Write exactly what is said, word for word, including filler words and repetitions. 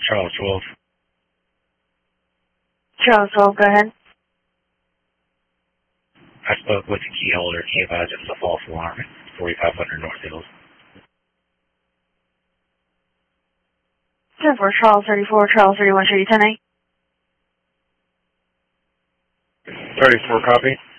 Charles twelve. Charles twelve, go ahead. I spoke with the key holder. He advised it was a false alarm at forty-five hundred North Hills. ten four, Charles thirty-four, Charles thirty-one, show you ten eight. thirty-four, copy.